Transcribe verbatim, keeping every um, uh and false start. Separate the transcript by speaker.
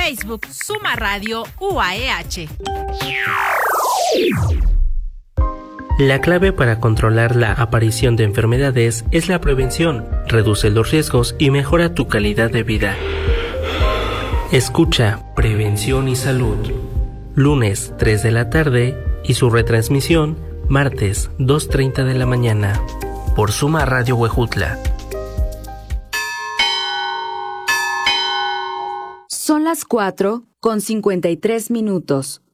Speaker 1: Facebook Suma Radio U A E H.
Speaker 2: La clave para controlar la aparición de enfermedades es la prevención. Reduce los riesgos y mejora tu calidad de vida. Escucha Prevención y Salud. Lunes tres de la tarde y su retransmisión martes dos treinta de la mañana. Por Suma Radio Huejutla.
Speaker 3: Son las cuatro con cincuenta y tres minutos.